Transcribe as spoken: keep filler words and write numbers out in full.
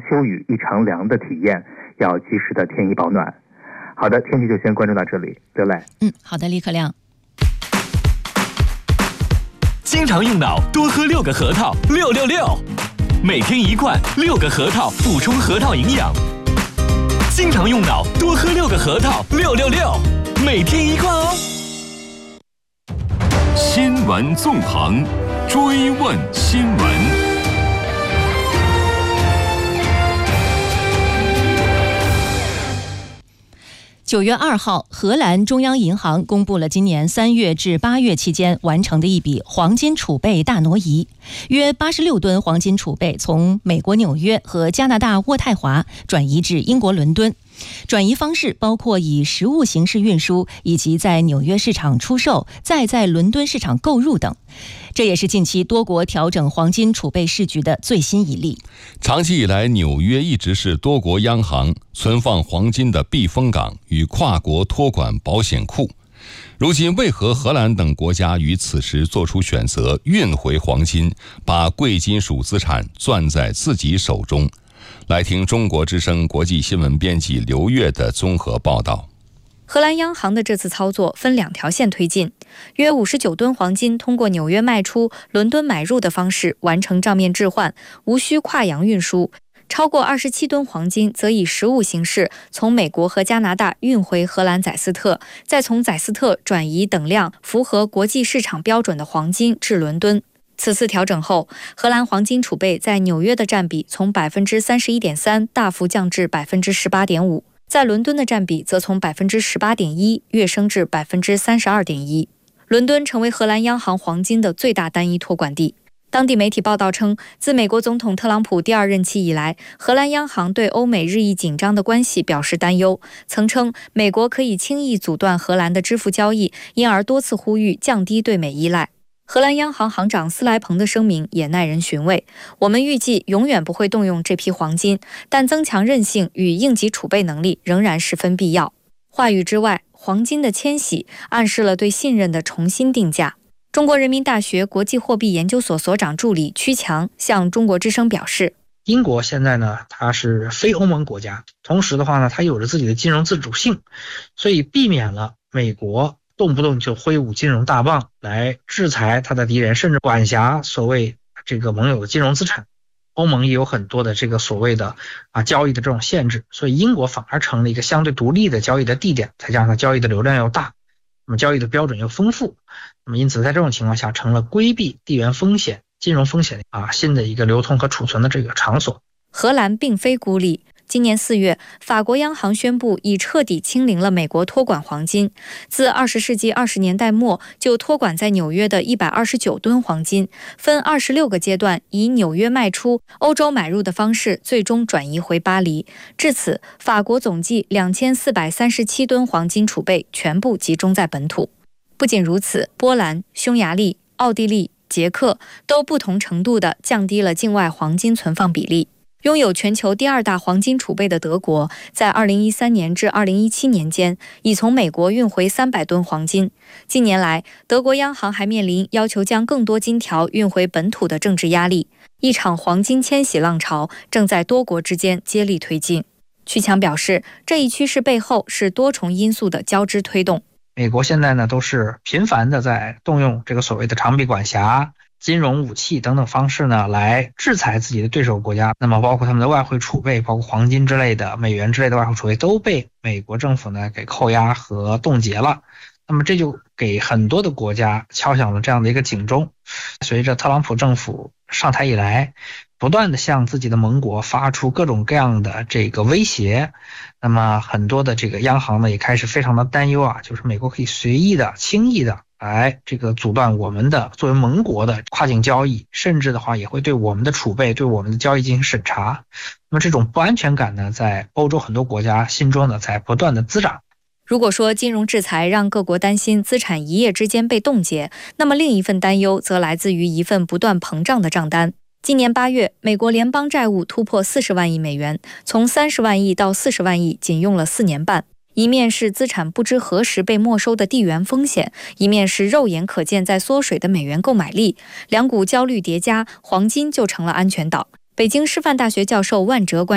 秋雨一场凉的体验，要及时的添衣保暖。好的，天气就先关注到这里，刘磊。 嗯，好的，李可亮。 经常用脑，多喝六个核桃，六六六，每天一罐，六个核桃，补充核桃营养。经常用脑，多喝六个核桃，六六六，每天一罐哦。 新闻纵横，追问新闻。 九月二号，荷兰中央银行公布了今年三月至八月期间完成的一笔黄金储备大挪移，约八十六吨黄金储备从美国纽约和加拿大渥太华转移至英国伦敦。转移方式包括以实物形式运输，以及在纽约市场出售，再在伦敦市场购入等。这也是近期多国调整黄金储备市局的最新一例。 长期以来，纽约一直是多国央行存放黄金的避风港与跨国托管保险库。如今，为何荷兰等国家于此时做出选择，运回黄金，把贵金属资产攥在自己手中？来听中国之声国际新闻编辑刘月的综合报道。 荷兰央行的这次操作分两条线推进，约五十九吨黄金通过纽约卖出、伦敦买入的方式完成账面置换，无需跨洋运输。超过二十七吨黄金则以实物形式从美国和加拿大运回荷兰载斯特，再从载斯特转移等量符合国际市场标准的黄金至伦敦。此次调整后，荷兰黄金储备在纽约的占比从 百分之三十一点三 大幅降至 百分之十八点五， 在伦敦的占比则从 百分之十八点一 跃升至 百分之三十二点一。 伦敦成为荷兰央行黄金的最大单一托管地。当地媒体报道称，自美国总统特朗普第二任期以来，荷兰央行对欧美日益紧张的关系表示担忧，曾称美国可以轻易阻断荷兰的支付交易，因而多次呼吁降低对美依赖。荷兰央行行长斯莱彭的声明也耐人寻味，我们预计永远不会动用这批黄金，但增强韧性与应急储备能力仍然十分必要。话语之外，黄金的迁徙暗示了对信任的重新定价。中国人民大学国际货币研究所所长助理曲强向中国之声表示， 英国现在呢，它是非欧盟国家，同时的话呢，它有着自己的金融自主性，所以避免了美国动不动就挥舞金融大棒来制裁他的敌人，甚至管辖所谓这个盟友的金融资产。欧盟也有很多的这个所谓的啊交易的这种限制，所以英国反而成了一个相对独立的交易的地点，再加上它交易的流量又大，那么交易的标准又丰富，那么因此在这种情况下成了规避地缘风险、金融风险啊新的一个流通和储存的这个场所。 荷兰并非孤立。今年四月，法国央行宣布已彻底清零了美国托管黄金。自二十世纪二十年代末就托管在纽约的一百二十九吨黄金，分二十六个阶段以纽约卖出、欧洲买入的方式，最终转移回巴黎。至此，法国总计两千四百三十七吨黄金储备全部集中在本土。不仅如此，波兰、匈牙利、奥地利、捷克都不同程度地降低了境外黄金存放比例。拥有全球第二大黄金储备的德国，在二零一三年至二零一七年间，已从美国运回三百吨黄金。近年来，德国央行还面临要求将更多金条运回本土的政治压力，一场黄金迁徙浪潮正在多国之间接力推进。曲强表示，这一趋势背后是多重因素的交织推动。 美国现在呢，都是频繁的在动用这个所谓的长臂管辖、金融武器等等方式呢，来制裁自己的对手国家。那么包括他们的外汇储备，包括黄金之类的、美元之类的外汇储备，都被美国政府呢给扣押和冻结了。那么这就给很多的国家敲响了这样的一个警钟。随着特朗普政府上台以来，不断的向自己的盟国发出各种各样的这个威胁，那么很多的这个央行呢也开始非常的担忧啊，就是美国可以随意的、轻易的来这个阻断我们的作为盟国的跨境交易，甚至的话也会对我们的储备、对我们的交易进行审查。那么这种不安全感呢，在欧洲很多国家心中呢在不断的滋长。 如果说金融制裁让各国担心资产一夜之间被冻结，那么另一份担忧则来自于一份不断膨胀的账单。今年八月，美国联邦债务突破四十万亿美元，从三十万亿到四十万亿仅用了四年半。一面是资产不知何时被没收的地缘风险，一面是肉眼可见在缩水的美元购买力，两股焦虑叠加，黄金就成了安全岛。北京师范大学教授万哲关